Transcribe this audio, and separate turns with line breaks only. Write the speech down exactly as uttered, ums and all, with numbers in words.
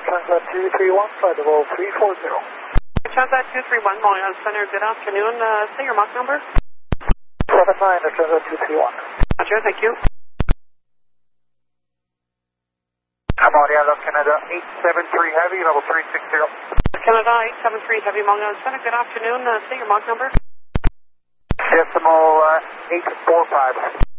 Transat two three one, flight level three four zero.
Transat two three one, Montreal Center, good afternoon. Uh, say your Mach number.
seven nine, Transat two three one.
Roger, thank you.
Montreal Canada eight seven three Heavy, level three six zero.
Canada eight seven three Heavy, Montreal Center, good afternoon. Uh, say your Mach number.
Decimal uh, eight four five.